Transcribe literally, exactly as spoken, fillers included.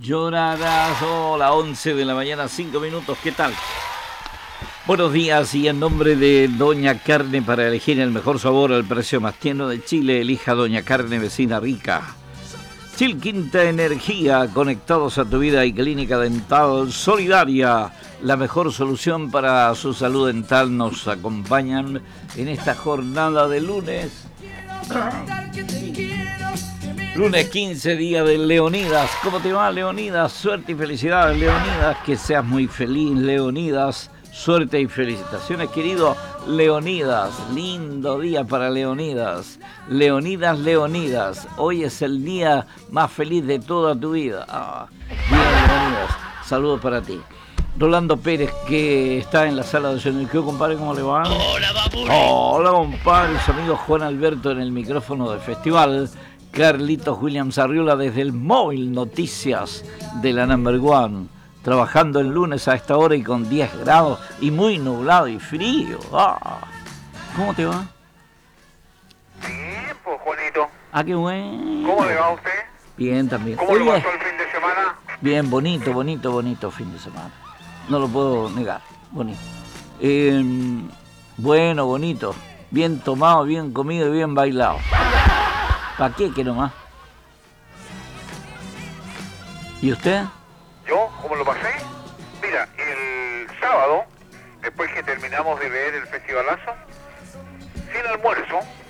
Llorarás. Hola, once de la mañana, cinco minutos. ¿Qué tal? Buenos días, y en nombre de Doña Carne, para elegir el mejor sabor al precio más tierno de Chile, elija Doña Carne, vecina rica. Chilquinta Energía, conectados a tu vida, y Clínica Dental Solidaria, la mejor solución para su salud dental, nos acompañan en esta jornada de lunes. Lunes quince, día de Leonidas. ¿Cómo te va, Leonidas? Suerte y felicidades, Leonidas. Que seas muy feliz, Leonidas. Suerte y felicitaciones, querido Leonidas. Lindo día para Leonidas. Leonidas, Leonidas. Hoy es el día más feliz de toda tu vida. Ah, bien, Leonidas. Saludos para ti. Rolando Pérez, que está en la sala de sonido. ¿Qué, compadre? ¿Cómo le va? Hola, Baburi. Hola, compadre. Su amigo Juan Alberto en el micrófono del festival. Carlitos Williams Arriola desde el móvil Noticias de la Number One. Trabajando el lunes a esta hora y con diez grados y muy nublado y frío. Ah. ¿Cómo te va? Bien, pues, Juanito. Ah, qué bueno. ¿Cómo le va a usted? Bien, también. ¿Cómo Oye, lo pasó el fin de semana? bien, bonito, bonito, bonito fin de semana. No lo puedo negar. Bonito. Eh, bueno, bonito. Bien tomado, bien comido y bien bailado. ¿Para qué que nomás? ¿Y usted? ¿Yo? ¿Cómo lo pasé? Mira, el sábado, después que terminamos de ver el festivalazo, sin almuerzo,